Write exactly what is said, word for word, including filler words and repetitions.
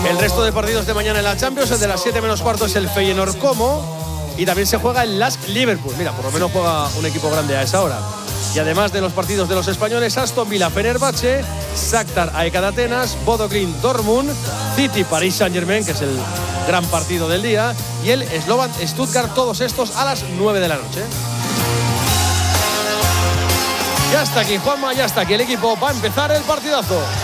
El resto de partidos de mañana en la Champions, el de las siete menos cuarto es el Feyenoord Como. Y también se juega el Lask Liverpool. Mira, por lo menos juega un equipo grande a esa hora. Y además de los partidos de los españoles, Aston Villa Fenerbahce, Shakhtar A E K de Atenas, Bodo Glimt Dortmund, City Paris Saint-Germain, que es el gran partido del día, y el Slovan Stuttgart, todos estos a las nueve de la noche. Ya está aquí Juanma, ya está aquí el equipo, va a empezar el partidazo.